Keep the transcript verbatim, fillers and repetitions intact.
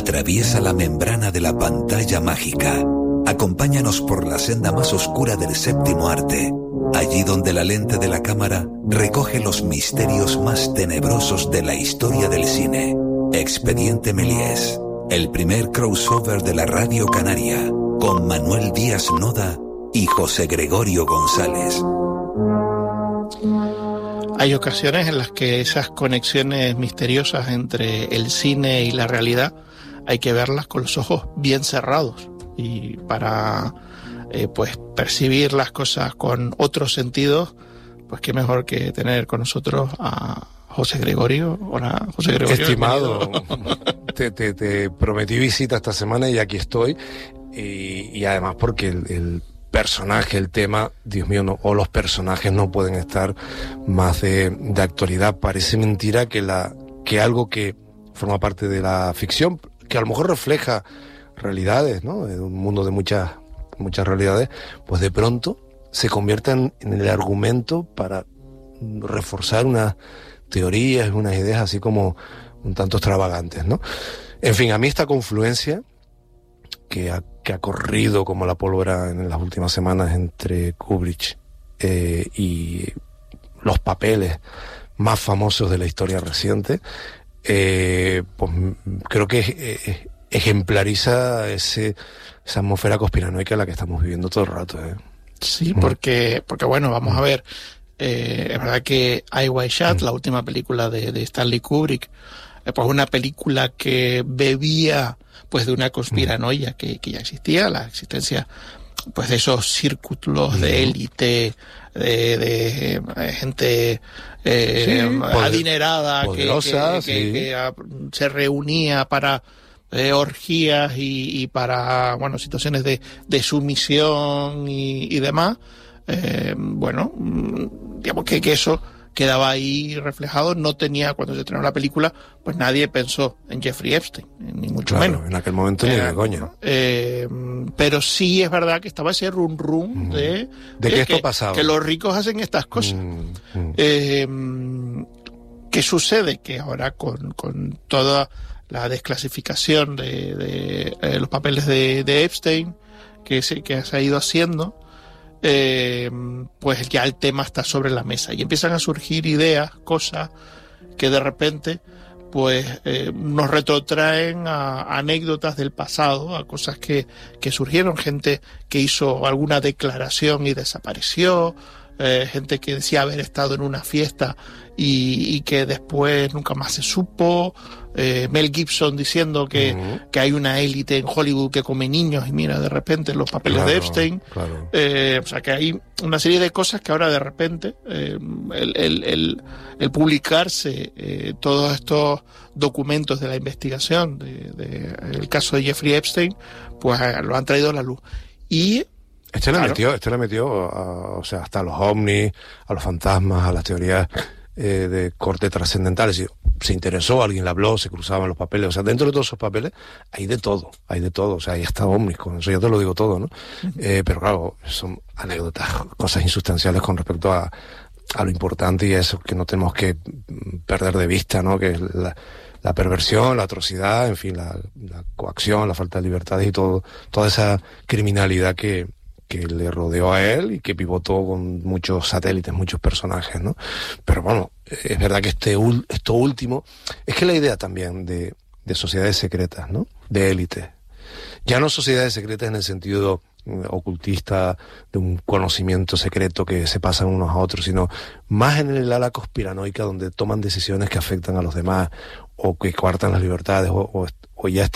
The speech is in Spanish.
Atraviesa la membrana de la pantalla mágica. Acompáñanos por la senda más oscura del séptimo arte, allí donde la lente de la cámara recoge los misterios más tenebrosos de la historia del cine. Expediente Méliès, el primer crossover de la Radio Canaria, con Manuel Díaz Noda y José Gregorio González. Hay ocasiones en las que esas conexiones misteriosas entre el cine y la realidad hay que verlas con los ojos bien cerrados, y para eh, pues percibir las cosas con otros sentidos, pues qué mejor que tener con nosotros a José Gregorio. Hola, José Gregorio. Estimado, te, te, te prometí visita esta semana y aquí estoy, y, y además porque el, el personaje, el tema, Dios mío, no, o los personajes no pueden estar más de, de actualidad. Parece mentira que la que algo que forma parte de la ficción, que a lo mejor refleja realidades, ¿no?, en un mundo de muchas muchas realidades, pues de pronto se convierta en, en el argumento para reforzar unas teorías, unas ideas así como un tanto extravagantes, ¿no? En fin, a mí esta confluencia que ha, que ha corrido como la pólvora en las últimas semanas entre Kubrick eh, y los papeles más famosos de la historia reciente, eh, pues creo que eh, ejemplariza ese, esa atmósfera conspiranoica en la que estamos viviendo todo el rato, ¿eh? Sí, porque, porque bueno, vamos a ver, eh, es verdad que Eyes Wide Shut, mm. la última película de, de Stanley Kubrick, eh, pues una película que bebía pues de una conspiranoia mm. que, que ya existía, la existencia pues de esos círculos mm. de élite, de, de, de gente eh, sí, adinerada, poderosa, que, que, sí. que, que a, se reunía para eh, orgías y, y para, bueno, situaciones de, de sumisión y, y demás. Eh, bueno, digamos que, que eso quedaba ahí reflejado. No tenía, cuando se estrenó la película, pues nadie pensó en Jeffrey Epstein, ni mucho claro, menos. En aquel momento eh, ni de coña. Eh, pero sí es verdad que estaba ese rum rum mm. de, de que, que esto pasaba. Que los ricos hacen estas cosas. Mm. Mm. Eh, ¿Qué sucede? Que ahora con, con toda la desclasificación de, de eh, los papeles de, de Epstein que se, que se ha ido haciendo, Eh, pues ya el tema está sobre la mesa y empiezan a surgir ideas, cosas que de repente pues eh, nos retrotraen a, a anécdotas del pasado, a cosas que, que surgieron, gente que hizo alguna declaración y desapareció, eh, gente que decía haber estado en una fiesta y, y que después nunca más se supo, eh, Mel Gibson diciendo que, uh-huh. que hay una élite en Hollywood que come niños y mira de repente los papeles claro, de Epstein, claro. eh, o sea que hay una serie de cosas que ahora de repente eh, el, el, el, el publicarse eh, todos estos documentos de la investigación del de, de el caso de Jeffrey Epstein pues lo han traído a la luz. Y Este le claro. metió, este le metió a, o sea, hasta a los ovnis, a los fantasmas, a las teorías eh, de corte trascendental. Es decir, se interesó, alguien le habló, se cruzaban los papeles. O sea, dentro de todos esos papeles hay de todo, hay de todo. O sea, hay hasta ovnis, con eso ya te lo digo todo, ¿no? Uh-huh. Eh, pero claro, son anécdotas, cosas insustanciales con respecto a, a lo importante y a eso que no tenemos que perder de vista, ¿no? Que es la, la perversión, la atrocidad, en fin, la, la coacción, la falta de libertades y todo, toda esa criminalidad que que le rodeó a él y que pivotó con muchos satélites, muchos personajes, ¿no? Pero bueno, es verdad que este esto último, es que la idea también de, de sociedades secretas, ¿no? De élites. Ya no sociedades secretas en el sentido ocultista, de un conocimiento secreto que se pasan unos a otros, sino más en el ala conspiranoica donde toman decisiones que afectan a los demás o que coartan las libertades o, o, o ya